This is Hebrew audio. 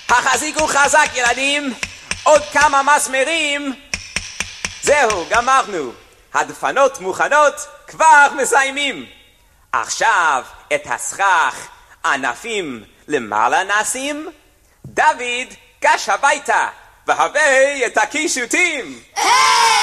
החזיקו חזק ילדים, עוד כמה מסמרים. זהו, גמרנו. הדפנות מוכנות, כבר מסיימים. עכשיו את הסכך ענפים למעלה נשים. דוד גש הביתה והבא את הקישוטים.